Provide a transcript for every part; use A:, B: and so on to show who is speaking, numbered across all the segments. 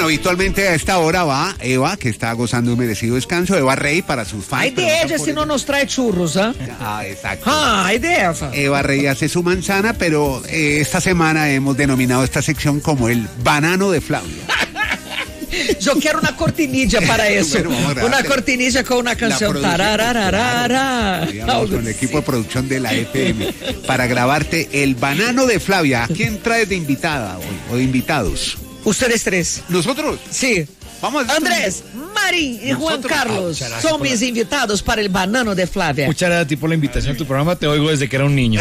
A: Bueno, habitualmente a esta hora va Eva, que está gozando un merecido descanso, Eva Rey para sus fans.
B: Hay de ella si no nos trae churros, ¿ah?
A: Exacto.
B: Hay de esa.
A: Eva Rey hace su manzana, pero esta semana hemos denominado esta sección como el banano de Flavia.
B: Yo quiero una cortinilla para eso. Bueno, una cortinilla con una canción. Tararararara.
A: Digamos, con el equipo de producción de la FM para grabarte el banano de Flavia. ¿A quién traes de invitada hoy o de invitados?
B: Ustedes tres.
A: ¿Nosotros?
B: Sí.
A: Vamos a
B: Andrés, Marín y Juan Carlos son mis invitados para el banano de Flavia.
C: Muchas gracias a ti por la invitación a tu programa. Te oigo desde que era un niño.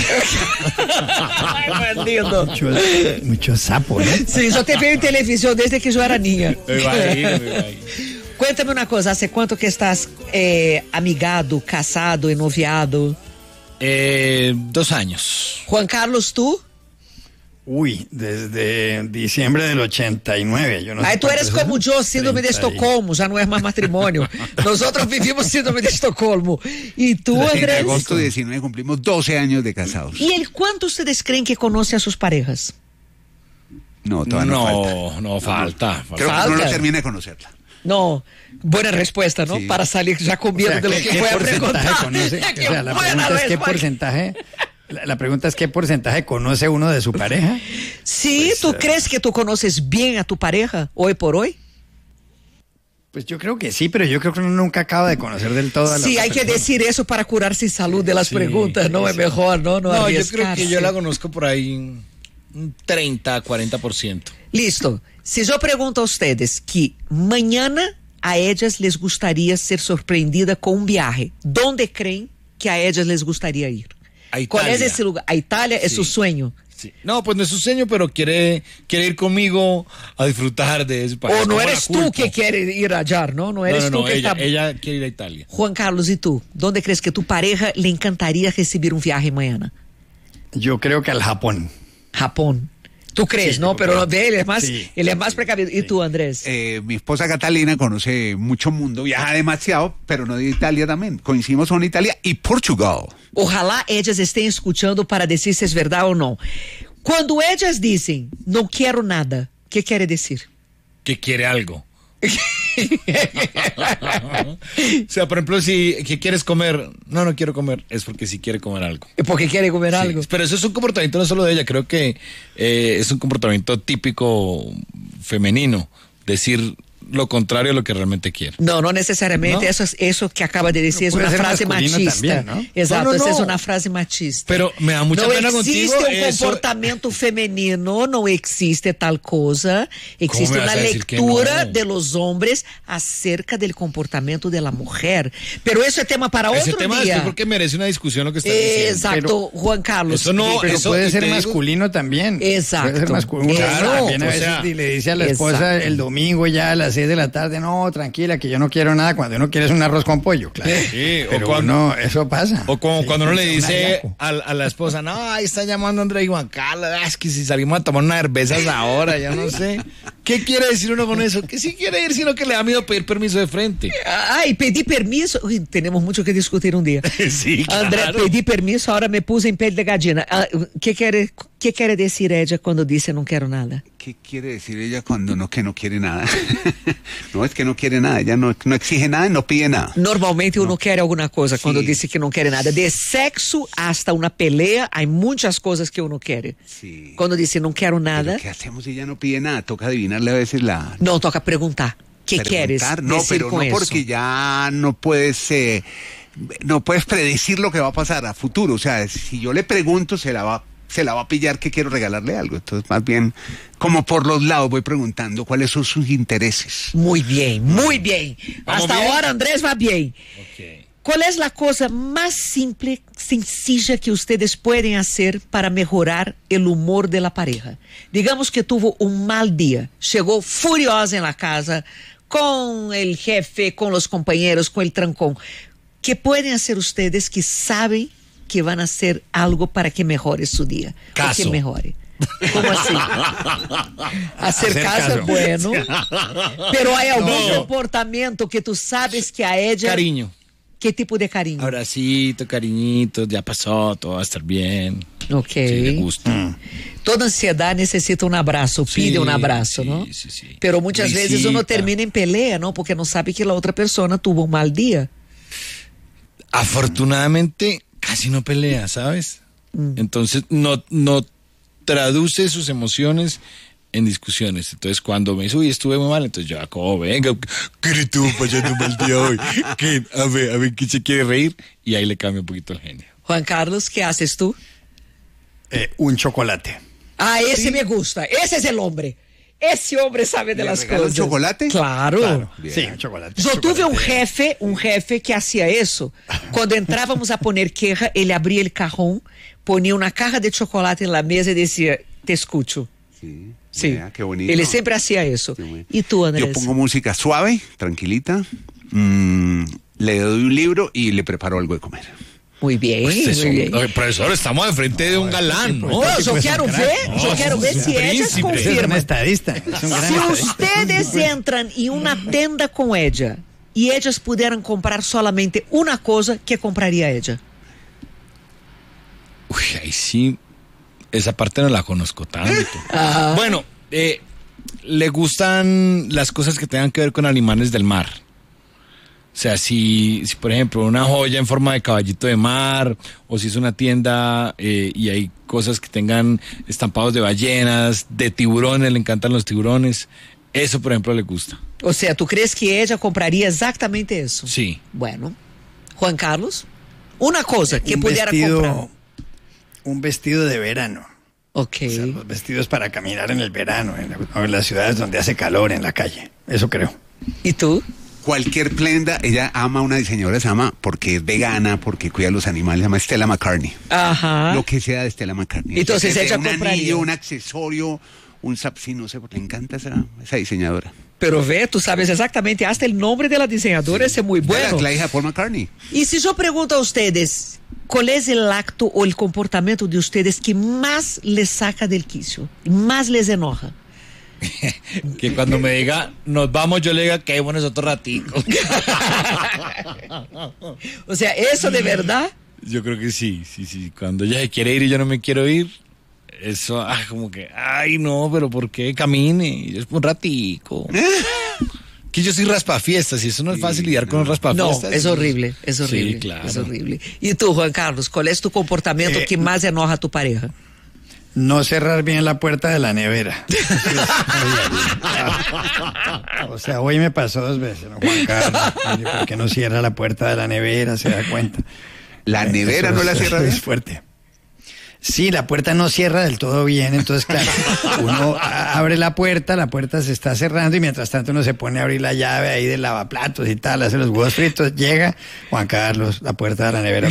B: Ay, buen lindo.
D: Mucho sapo, ¿no?
B: Sí, yo te veo en televisión desde que yo era niña.
C: Me imagino.
B: Cuéntame una cosa, ¿hace cuánto que estás amigado, casado, noviado?
C: 2 años.
B: Juan Carlos, ¿tú?
D: Uy, desde diciembre del 89. Yo no sé
B: Aí tú eres
D: cuánto es,
B: como yo, síndrome de Estocolmo, ya no es más matrimonio. Nosotros vivimos síndrome de Estocolmo. ¿Y tú,
A: En
B: Andrés?
A: agosto 19 cumplimos 12 años de casados.
B: ¿Y el cuánto ustedes creen que conoce a sus parejas?
A: No, todavía no falta.
C: No falta.
A: Creo que no
B: Falta.
A: lo termina de conocerla.
B: No, buena respuesta, ¿no?
A: Sí.
B: Para salir ya comiendo de lo que voy a preguntar.
D: conoce?
B: Qué
D: O sea, la
B: buena
D: pregunta es qué
B: respuesta.
D: porcentaje. La pregunta es qué porcentaje conoce uno de su pareja.
B: Sí, ¿tú crees que tú conoces bien a tu pareja hoy por hoy?
D: Pues yo creo que sí, pero yo creo que uno nunca acaba de conocer del todo a la
B: Sí,
D: otra
B: hay que
D: persona.
B: decir eso para curarse en salud de las preguntas, ¿no? Es mejor, ¿no?
C: No, yo creo
B: arriesgarse.
C: que yo la conozco por ahí un 30-40%.
B: Listo. Si yo pregunto a ustedes que mañana a ellas les gustaría ser sorprendida con un viaje, ¿dónde creen que a ellas les gustaría ir?
C: A
B: ¿Cuál es
C: Italia.
B: ese lugar? A Italia es
C: Sí.
B: su sueño.
C: Sí. No, pues no es su sueño, pero quiere ir conmigo a disfrutar de ese país.
B: O no
C: Como
B: eres
C: la
B: tú
C: culpa.
B: que quieres ir allá, ¿no? No eres tú
C: No,
B: que
C: ella quiere ir a Italia.
B: Juan Carlos, ¿y tú? ¿Dónde crees que tu pareja le encantaría recibir un viaje mañana?
D: Yo creo que al Japón.
B: Japón. ¿Tú crees,
D: Sí,
B: no?
D: porque-
B: Pero ve, él es más,
D: Sí.
B: él es más precavido. ¿Y tú, Andrés?
A: Mi esposa Catalina conoce mucho mundo, viaja demasiado, pero no de Italia también. Coincidimos con Italia y Portugal.
B: Ojalá ellas estén escuchando para decir si es verdad o no. Cuando ellas dicen, no quiero nada, ¿qué quiere decir?
C: Que quiere algo. O sea, por ejemplo, si que quieres comer, no quiero comer, es porque sí quiere comer algo.
B: Porque quiere comer
C: Sí,
B: algo.
C: pero eso es un comportamiento no solo de ella, creo que es un comportamiento típico femenino, decir lo contrario a lo que realmente quiere.
B: No, no necesariamente.
C: ¿No?
B: Eso que acaba de decir es
D: Puede
B: una
D: ser
B: frase
D: masculino
B: machista.
D: también, ¿no?
B: Exacto,
C: No.
B: esa es una frase machista.
C: Pero me da mucha
B: no
C: pena contigo.
B: existe un
C: eso-
B: comportamiento femenino, no existe tal cosa. Existe
C: me vas
B: una
C: a decir que
B: lectura
C: no?
B: de los hombres acerca del comportamiento de la mujer. Pero eso es tema para
C: Ese
B: otro
C: tema
B: día.
C: es porque merece una discusión lo que estás diciendo.
B: Exacto, Juan Carlos.
C: Eso no-
D: Pero
C: eso-
D: puede
C: y
D: ser
C: te digo-
D: masculino también.
B: Exacto.
D: Puede ser masculino.
B: Claro,
D: También a
C: o
D: veces
C: sea,
D: le dice a la esposa
B: exacto.
D: el domingo ya a las 6 de la tarde, no, tranquila, que yo no quiero nada, cuando uno quiere es un arroz con pollo, claro.
C: Sí, o
D: pero
C: cuando-
D: no, eso pasa.
C: O como
D: Sí,
C: cuando uno le
D: un
C: dice
D: ayaco.
C: a la esposa, no, ahí está llamando Andrés y Juan Carlos, es que si salimos a tomar unas cervezas ahora, ya no sé. ¿Qué quiere decir uno con eso? Que sí quiere ir, sino que le da miedo pedir permiso de frente.
B: Ay, pedí permiso. Uy, tenemos mucho que discutir un día.
C: Sí, claro.
B: André, pedí permiso, ahora me puse en piel de gallina. ¿Qué quiere decir ella cuando dice no quiero nada?
A: ¿Qué quiere decir ella cuando que no quiere nada? No, es que no quiere nada, ella no exige nada y no pide nada.
B: Normalmente uno quiere alguna cosa cuando
A: Sí.
B: dice que no quiere nada. De sexo hasta una pelea, hay muchas cosas que uno quiere.
A: Sí.
B: Cuando dice no quiero nada,
A: ¿Pero qué hacemos si ella no pide nada? Toca adivinarle a veces la...
B: no, toca preguntar. ¿Qué quieres
A: preguntar. No,
B: decir
A: pero
B: con
A: no
B: eso?
A: porque ya no puedes predecir lo que va a pasar a futuro. O sea, si yo le pregunto, se la va a pillar que quiero regalarle algo. Entonces, más bien, como por los lados voy preguntando cuáles son sus intereses.
B: Muy bien, muy bien.
C: ¿Vamos
B: Hasta
C: bien?
B: ahora Andrés va bien. ¿Cuál es la cosa más simple, sencilla que ustedes pueden hacer para mejorar el humor de la pareja? Digamos que tuvo un mal día, llegó furiosa en la casa, con el jefe, con los compañeros, con el trancón. ¿Qué pueden hacer ustedes que saben que van a hacer algo para que mejore su día?
C: Caso.
B: O que mejore. ¿Cómo así? Hacer caso es bueno, pero hay algún
C: No.
B: comportamiento que tú sabes que a ella...
C: Cariño.
B: ¿Qué tipo de cariño?
C: Abracito, cariñito, ya pasó, todo va a estar bien.
B: Ok.
C: Sí, le gusta.
B: Toda ansiedad necesita un abrazo, pide un abrazo,
C: sí,
B: ¿no?
C: sí.
B: Pero muchas veces uno
C: Visita.
B: termina en pelea, ¿no? Porque no sabe que la otra persona tuvo un mal día.
C: Afortunadamente, casi no pelea, ¿sabes? Entonces, no traduce sus emociones en discusiones. Entonces, cuando me dice, uy, estuve muy mal, entonces yo, como, venga, ¿qué le estuvo pasando un mal día hoy? ¿Qué? A ver, ¿quién se quiere reír? Y ahí le cambia un poquito el genio.
B: Juan Carlos, ¿qué haces tú?
D: Un chocolate.
B: Ah, ese me gusta. Ese es el hombre. Ese hombre sabe de
A: ¿Le
B: las
A: regala un
B: cosas.
A: chocolate?
B: Claro.
A: Bien.
D: Sí, un chocolate.
B: Yo tuve
D: Chocolate.
B: un jefe que hacía eso. Cuando entrábamos a poner queja, él abría el cajón, ponía una caja de chocolate en la mesa y decía, te escucho.
A: Sí.
B: Sí.
A: Vea, qué bonito.
B: Él siempre hacía eso.
A: Qué bueno.
B: ¿Y tú, Andrés?
A: Yo pongo música suave, tranquilita, le doy un libro y le preparo algo de comer.
B: Muy bien, muy bien.
C: Oye, profesor, estamos de frente de un galán, ¿no?
B: No, yo quiero ver si ellas
D: Es un
B: confirman.
D: estadista. Es un gran
B: Si
D: estadista.
B: ustedes entran en una tienda con ella y ellas pudieran comprar solamente una cosa, ¿qué compraría ella?
C: Uy, ahí sí, esa parte no la conozco tanto. Bueno, le gustan las cosas que tengan que ver con animales del mar. O sea, si por ejemplo, una joya en forma de caballito de mar, o si es una tienda y hay cosas que tengan estampados de ballenas, de tiburones, le encantan los tiburones. Eso, por ejemplo, le gusta.
B: O sea, ¿tú crees que ella compraría exactamente eso?
C: Sí.
B: Bueno, Juan Carlos, una cosa que
D: Un
B: pudiera comprar.
D: Un vestido de verano.
B: Ok.
D: O sea, los vestidos para caminar en el verano, en las ciudades donde hace calor en la calle. Eso creo.
B: ¿Y tú?
A: Cualquier prenda, ella ama a una diseñadora, se llama porque es vegana, porque cuida a los animales, se llama Stella McCartney.
B: Ajá.
A: Lo que sea de Stella McCartney.
B: Entonces
A: Desde
B: ella
A: un
B: compraría.
A: anillo, un accesorio, un sí, no sé, porque le encanta esa diseñadora.
B: Pero ve, tú sabes exactamente hasta el nombre de la diseñadora, ese es muy bueno.
A: La hija de Paul McCartney.
B: Y si yo pregunto a ustedes, ¿cuál es el acto o el comportamiento de ustedes que más les saca del quicio, más les enoja?
C: Que cuando me diga, nos vamos, yo le diga, quedémonos otro ratico.
B: O sea, eso de verdad.
C: Yo creo que sí. Cuando ella se quiere ir y yo no me quiero ir, eso, como que, ay, no, pero ¿por qué? Camine, es un ratico. Que yo soy raspafiestas y eso no es fácil lidiar con los
B: No,
C: raspafiestas.
B: es horrible, es horrible.
C: Sí, claro.
B: Es horrible. ¿Y tú, Juan Carlos, cuál es tu comportamiento que más enoja a tu pareja?
D: No cerrar bien la puerta de la nevera. O sea, hoy me pasó 2 veces, ¿no, Juan Carlos? Mire, ¿por qué no cierra la puerta de la nevera? ¿Se da cuenta?
A: La nevera no la cierra bien.
D: Es fuerte. Sí, la puerta no cierra del todo bien, entonces claro, uno abre la puerta se está cerrando y mientras tanto uno se pone a abrir la llave ahí del lavaplatos y tal, hace los huevos fritos, llega Juan Carlos, la puerta de la nevera.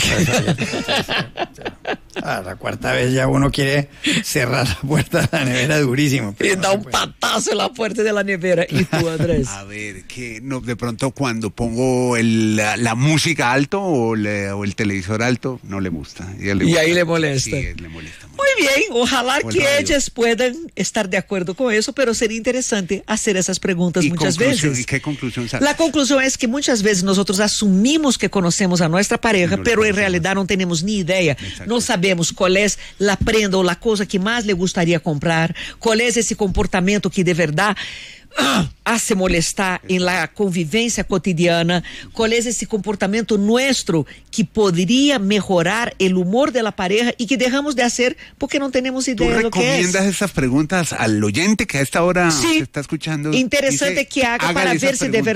D: La 4ª vez ya uno quiere cerrar la puerta de la nevera durísimo.
B: Y da un patazo en la puerta de la nevera. ¿Y tú, Andrés?
A: A ver, que no, de pronto cuando pongo la música alto o el televisor alto, no le gusta.
B: Y ahí le molesta.
A: Sí, le molesta mucho.
B: Muy bien, ojalá
A: O el
B: que
A: radio.
B: ellas puedan estar de acuerdo con eso, pero sería interesante hacer esas preguntas muchas veces.
A: ¿Y qué conclusión sale?
B: La conclusión es que muchas veces nosotros asumimos que conocemos a nuestra pareja,
A: No le
B: pero en
A: conocemos.
B: realidad no tenemos ni idea.
A: Exacto.
B: No sabemos cuál es la prenda o la cosa que más le gustaría comprar, cuál es ese comportamiento que de verdad hace molestar en la convivencia cotidiana, cuál es ese comportamiento nuestro que podría mejorar el humor de la pareja y que dejamos de hacer porque no tenemos
A: ¿Tú
B: idea de lo que es.
A: recomiendas esas preguntas al oyente que a esta hora
B: Sí.
A: se está escuchando?
B: Interesante
A: Dice,
B: que haga para
A: hágale esa
B: ver si de
A: pregunta.